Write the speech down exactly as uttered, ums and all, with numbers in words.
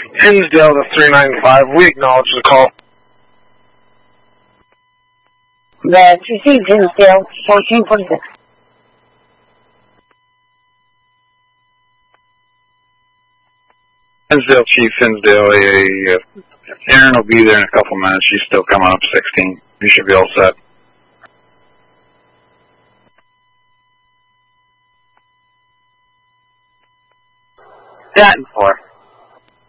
Hinsdale to three nine five. We acknowledge the call. That's received, Hinsdale, fourteen forty-six. Hinsdale, Chief Hinsdale, a, uh, Aaron will be there in a couple minutes. She's still coming up sixteen. You should be all set. That and four.